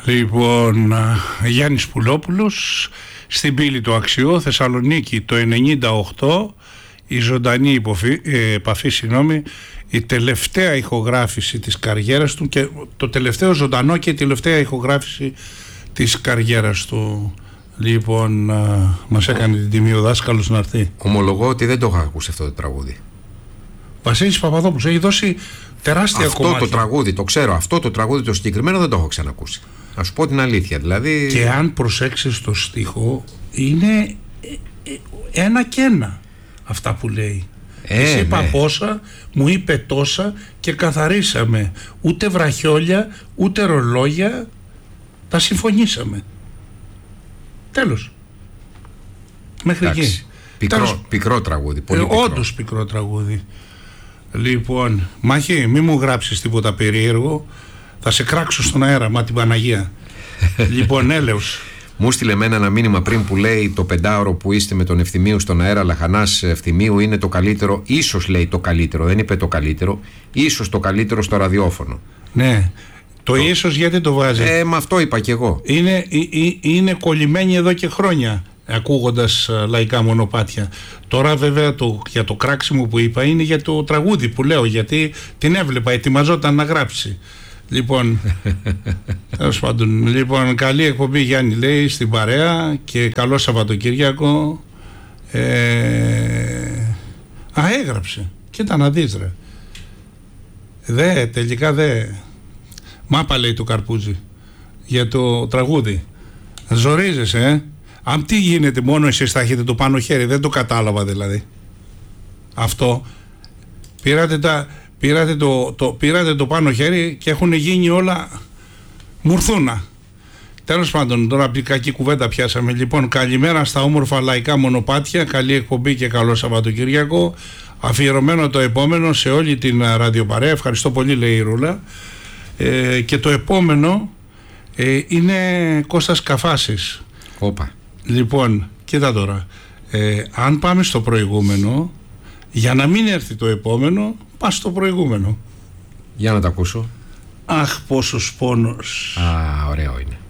Λοιπόν, Γιάννης Πουλόπουλος, στην πύλη του Αξιού, Θεσσαλονίκη, το 98, η ζωντανή επαφή, η τελευταία ηχογράφηση της καριέρας του και το τελευταίο ζωντανό και η τελευταία ηχογράφηση της καριέρας του. Λοιπόν, μας έκανε την τιμή ο δάσκαλος να έρθει. Ομολογώ ότι δεν το είχα ακούσει αυτό το τραγούδι. Βασίλης Παπαδόπουλος έχει δώσει τεράστια κομμάτια. Αυτό το τραγούδι, το ξέρω, αυτό το τραγούδι το συγκεκριμένο δεν το έχω ξανακούσει. Να σου πω την αλήθεια, δηλαδή. Και αν προσέξεις το στίχο, είναι ένα και ένα αυτά που λέει. Εσύ είπα πόσα, μου είπε τόσα και καθαρίσαμε. Ούτε βραχιόλια, ούτε ρολόγια, τα συμφωνήσαμε. Τέλος. Μέχρι εκεί. Πικρό τραγούδι. Όντως πικρό τραγούδι. Λοιπόν, Μάχη, μη μου γράψεις τίποτα περίεργο. Θα σε κράξω στον αέρα, μα την Παναγία. Λοιπόν, έλεος. Μου στείλε εμένα ένα μήνυμα πριν που λέει το 5ωρο που είστε με τον Ευθυμίου στον αέρα, Λαχανάς Ευθυμίου, είναι το καλύτερο. Ίσως λέει το καλύτερο, δεν είπε το καλύτερο. Ίσως το καλύτερο στο ραδιόφωνο. Ναι. Το ίσως γιατί το βάζει? Με αυτό είπα κι εγώ. Είναι κολλημένοι εδώ και χρόνια, ακούγοντας λαϊκά μονοπάτια. Τώρα βέβαια για το κράξιμο που είπα είναι για το τραγούδι που λέω, γιατί την έβλεπα, ετοιμαζόταν να γράψει. Λοιπόν, τέλος πάντων, λοιπόν, καλή εκπομπή Γιάννη, λέει, στην παρέα και καλό Σαββατοκύριακο. Έγραψε. Κοίτα να δεις, ρε. Τελικά μάπα, λέει, του Καρπούζη για το τραγούδι. Ζορίζεσαι, Αν τι γίνεται, μόνο εσείς θα έχετε το πάνω χέρι? Δεν το κατάλαβα δηλαδή. Αυτό. Πήρατε το πάνω χέρι και έχουν γίνει όλα μουρθούνα. Τέλος πάντων, τώρα κακή κουβέντα πιάσαμε. Λοιπόν, καλημέρα στα όμορφα λαϊκά μονοπάτια. Καλή εκπομπή και καλό Σαββατοκύριακο. Αφιερωμένο το επόμενο σε όλη την ραδιοπαρέα. Ευχαριστώ πολύ, λέει η Ρούλα. Και το επόμενο είναι Κώστας Καφάσης. Όπα. Λοιπόν, κοίτα τώρα. Αν πάμε στο προηγούμενο, για να μην έρθει το επόμενο, πας στο προηγούμενο. Για να το ακούσω. Αχ, πόσος πόνος. Ωραίο είναι.